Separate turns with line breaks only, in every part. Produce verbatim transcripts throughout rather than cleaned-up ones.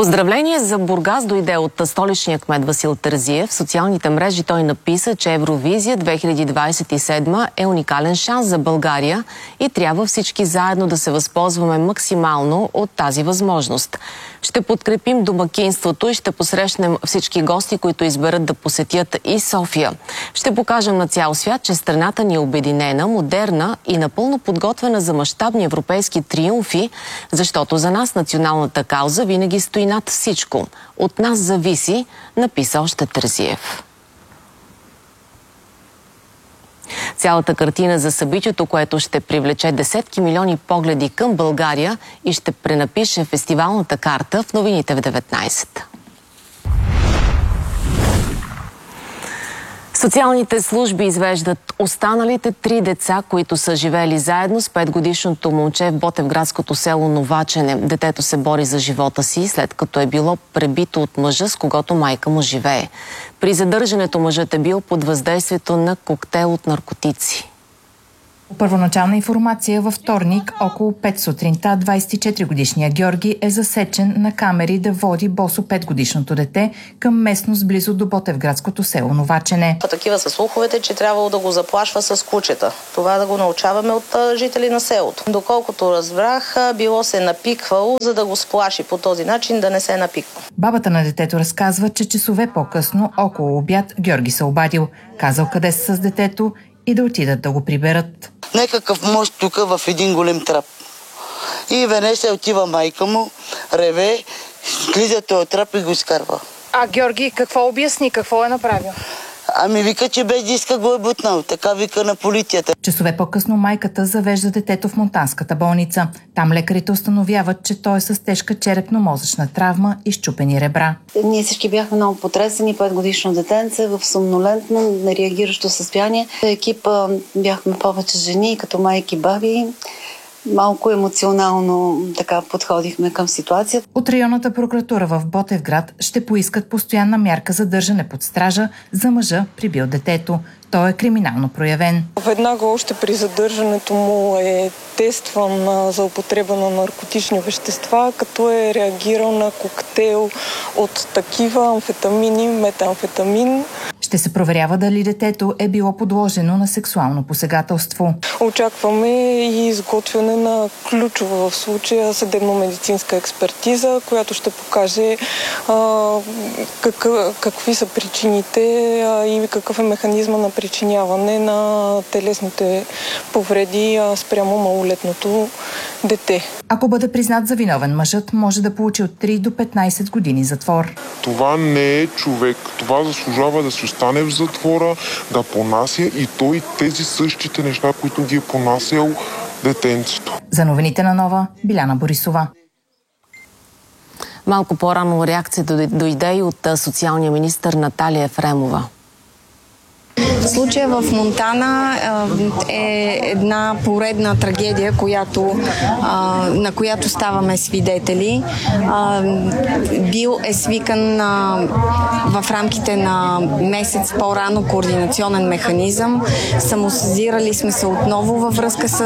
Поздравление за Бургас дойде от столичния кмет Васил Терзиев. В социалните мрежи той написа, че Евровизия две хиляди двадесет и седма е уникален шанс за България и трябва всички заедно да се възползваме максимално от тази възможност. Ще подкрепим домакинството и ще посрещнем всички гости, които изберат да посетят и София. Ще покажем на цял свят, че страната ни е обединена, модерна и напълно подготвена за мащабни европейски триумфи, защото за нас националната кауза винаги стои над всичко. От нас зависи, написа още Терзиев. Цялата картина за събитието, което ще привлече десетки милиони погледи към България и ще пренапише фестивалната карта в новините в деветнайсет. Социалните служби извеждат останалите три деца, които са живели заедно с петгодишното момче в ботевградското село Новачене. Детето се бори за живота си, след като е било пребито от мъжа, с когото майка му живее. При задържането мъжът е бил под въздействието на коктейл от наркотици.
Първоначална информация във вторник, около пет сутринта, двадесет и четиригодишният Георги е засечен на камери да води босо петгодишното дете към местност близо до ботевградското село Новачене.
Такива са слуховете, че трябвало да го заплашва с кучета. Това да го научаваме от жители на селото. Доколкото разбрах, било се напиквало, за да го сплаши по този начин да не се напиква.
Бабата на детето разказва, че часове по-късно, около обяд, Георги се обадил. Казал къде са с детето и да отидат да го приберат.
Некакъв мост тук в един голем трап. И веднъж се отива майка му, реве, слиза този трап и го изкарва.
А Георги какво обясни, какво е направил?
Ами вика, че без диска го е бутнал. Така вика на полицията.
Часове по-късно майката завежда детето в Монтанската болница. Там лекарите установяват, че той е с тежка черепно-мозъчна травма и счупени ребра.
Ние всички бяхме много потресени. Петгодишно детенце в сомнолентно, нереагиращо състояние. Екипа бяхме повече жени, като майки, баби. Малко емоционално така подходихме към ситуацията.
От районната прокуратура в Ботевград ще поискат постоянна мярка за държане под стража за мъжа, прибил детето. Той е криминално проявен.
Веднага още при задържането му е тестван за употреба на наркотични вещества, като е реагирал на коктейл от такива амфетамини, метамфетамин.
Ще се проверява дали детето е било подложено на сексуално посегателство.
Очакваме и изготвяне на ключова в случая съдебно-медицинска експертиза, която ще покаже а, как, какви са причините а, и какъв е механизма на причиняване на телесните повреди а, спрямо малолетното дете.
Ако бъде признат за виновен, мъжът може да получи от три до петнайсет години затвор.
Това не е човек. Това заслужава да се остане в затвора, да понася и той тези същите неща, които ги е понасял детенцето.
За новините на Нова, Биляна Борисова.
Малко по-рано реакцията дойде и от социалния министър Наталия Ефремова.
Случая в Монтана е една поредна трагедия, която, на която ставаме свидетели. Бил е свикан в рамките на месец по-рано координационен механизъм. Самосезирали сме се отново във връзка с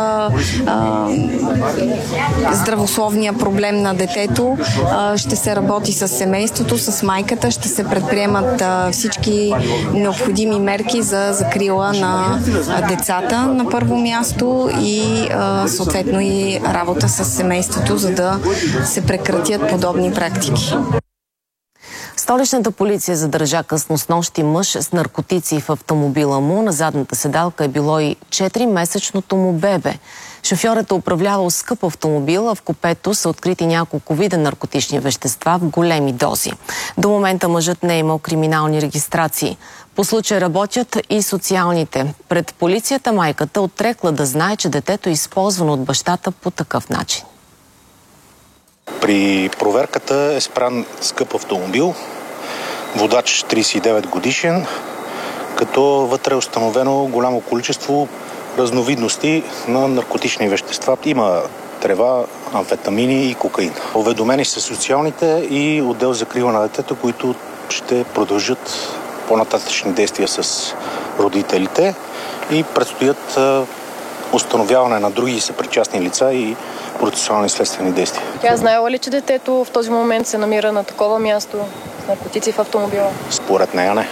здравословния проблем на детето. Ще се работи с семейството, с майката, ще се предприемат всички необходими мерки за закрила на децата на първо място и съответно и работа с семейството, за да се прекратят подобни практики.
Столичната полиция задържа късно снощи мъж с наркотици в автомобила му. На задната седалка е било и четиримесечното му бебе. Шофьорът е управлявал скъп автомобил, а в купето са открити няколко вида наркотични вещества в големи дози. До момента мъжът не е имал криминални регистрации. По случая работят и социалните. Пред полицията майката отрекла да знае, че детето е използвано от бащата по такъв начин.
При проверката е спрян скъп автомобил, водач трийсет и девет годишен, като вътре е установено голямо количество разновидности на наркотични вещества. Има трева, амфетамини и кокаин. Уведомени са социалните и отдел за закрила на детето, които ще продължат по-нататъчни действия с родителите и предстоят установяване на други съпричастни лица и процесуални следствени действия.
Тя знаела ли, че детето в този момент се намира на такова място с наркотици в автомобила?
Според нея не.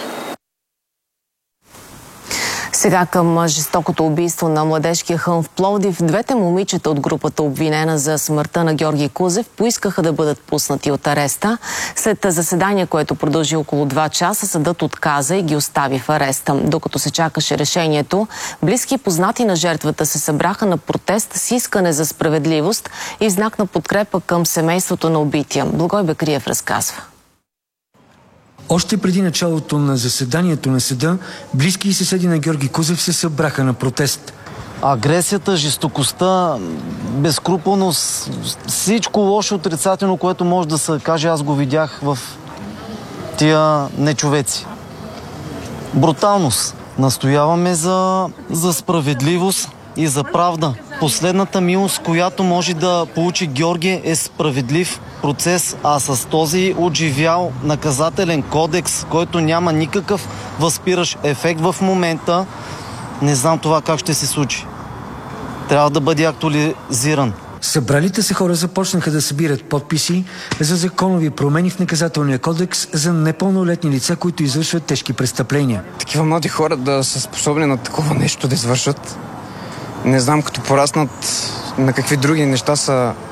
Сега към жестокото убийство на младежкия хълм в Пловдив. Двете момичета от групата, обвинена за смъртта на Георги Кузев, поискаха да бъдат пуснати от ареста. След заседание, което продължи около два часа, съдът отказа и ги остави в ареста. Докато се чакаше решението, близки и познати на жертвата се събраха на протест с искане за справедливост и в знак на подкрепа към семейството на убития. Благой Бекриев разказва.
Още преди началото на заседанието на съда, близки и съседи на Георги Кузев се събраха на протест.
Агресията, жестокостта, безскрупулност, всичко лошо, отрицателно, което може да се каже, аз го видях в тия нечовеци. Бруталност. Настояваме за, за справедливост и за правда. Последната милост, която може да получи Георги, е справедлив процес, а с този отживял наказателен кодекс, който няма никакъв възпиращ ефект в момента, не знам това как ще се случи. Трябва да бъде актуализиран.
Събралите се хора започнаха да събират подписи за законови промени в наказателния кодекс за непълнолетни лица, които извършват тежки престъпления.
Такива млади хора да са способни на такова нещо да извършат. Не знам като пораснат на какви други неща са